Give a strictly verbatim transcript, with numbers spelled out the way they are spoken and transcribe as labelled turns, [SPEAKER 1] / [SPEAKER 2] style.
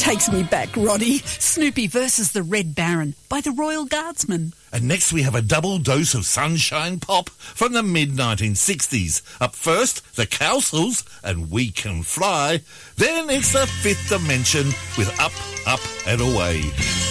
[SPEAKER 1] takes me back, Roddy. Snoopy versus the Red Baron by the Royal Guardsmen.
[SPEAKER 2] And next we have a double dose of sunshine pop from the mid nineteen sixties. Up first, the Cowsills and We Can Fly. Then it's the Fifth Dimension with Up, Up and Away.